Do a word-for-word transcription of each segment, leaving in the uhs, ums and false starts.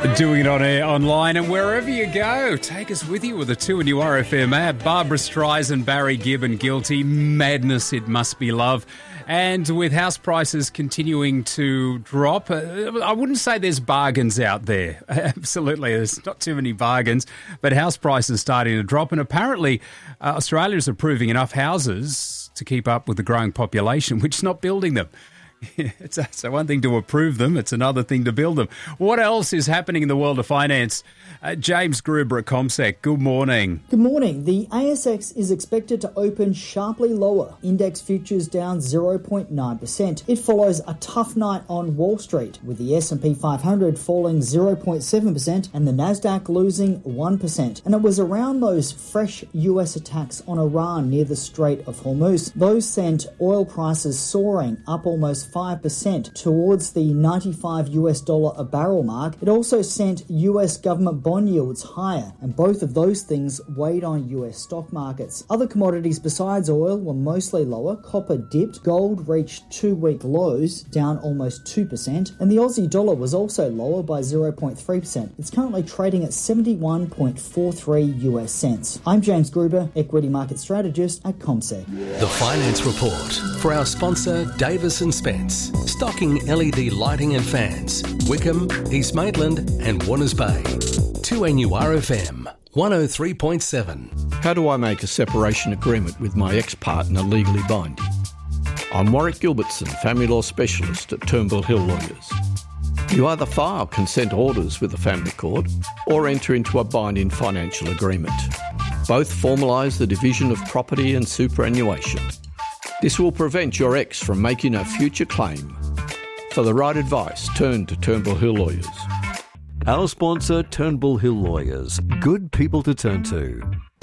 Doing it on air, online, and wherever you go. Take us with you with a two N U R F M app. Barbara Streisand, Barry Gibbon, Guilty. Madness, It Must Be Love. And with house prices continuing to drop, uh, I wouldn't say there's bargains out there. Absolutely, there's not too many bargains, but house prices starting to drop. And apparently, uh, Australia is approving enough houses to keep up with the growing population, which is not building them. It's, it's one thing to approve them, it's another thing to build them. What else is happening in the world of finance? Uh, James Gruber at CommSec, good morning. Good morning. The A S X is expected to open sharply lower. Index futures down zero point nine percent. It follows a tough night on Wall Street, with the S and P five hundred falling zero point seven percent and the Nasdaq losing one percent. And it was around those fresh U S attacks on Iran near the Strait of Hormuz. Those sent oil prices soaring up almost five percent towards the ninety-five US dollar a barrel mark. It also sent U S government bond yields higher, and both of those things weighed on U S stock markets. Other commodities besides oil were mostly lower. Copper dipped, gold reached two-week lows, down almost two percent, and the Aussie dollar was also lower by zero point three percent. It's currently trading at seventy-one point four three US cents. I'm James Gruber, Equity Market Strategist at CommSec. The Finance Report for our sponsor Davis and Spence, stocking L E D lighting and fans, Wickham, East Maitland and Warners Bay. two N U R F M one oh three point seven. How do I make a separation agreement with my ex-partner legally binding? I'm Warwick Gilbertson, family law specialist at Turnbull Hill Lawyers. You either file consent orders with the family court or enter into a binding financial agreement. Both formalise the division of property and superannuation. This will prevent your ex from making a future claim. For the right advice, turn to Turnbull Hill Lawyers. Our sponsor, Turnbull Hill Lawyers. Good people to turn to.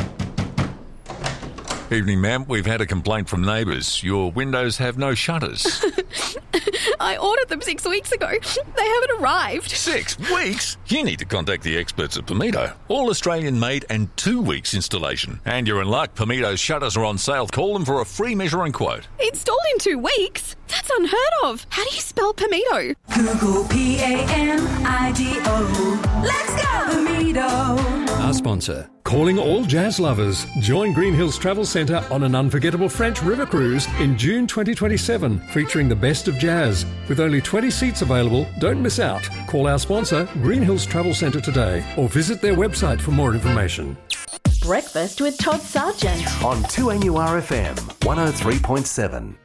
Evening, ma'am. We've had a complaint from neighbours. Your windows have no shutters. I ordered them six weeks ago. They haven't arrived. Six weeks? You need to contact the experts at Pimito. All Australian made and two weeks installation. And you're in luck. Pimito's shutters are on sale. Call them for a free measuring quote. Installed in two weeks? That's unheard of. How do you spell Pimito? Google P A M I D O. Let's go, Pimito. Our sponsor, calling all jazz lovers. Join Green Hills Travel Centre on an unforgettable French river cruise in June twenty twenty-seven, featuring the best of jazz. With only twenty seats available, don't miss out. Call our sponsor, Green Hills Travel Centre today, or visit their website for more information. Breakfast with Todd Sargent on two N U R F M one oh three point seven.